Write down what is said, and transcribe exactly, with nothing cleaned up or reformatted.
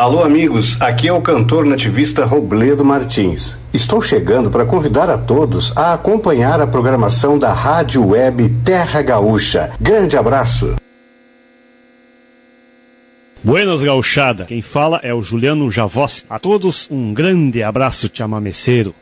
Alô, amigos, aqui é o cantor nativista Robledo Martins. Estou chegando para convidar a todos a acompanhar a programação da Rádio Web Terra Gaúcha. Grande abraço! Buenas gauchada, quem fala é o Juliano Javossi. A todos um grande abraço chamameceiro.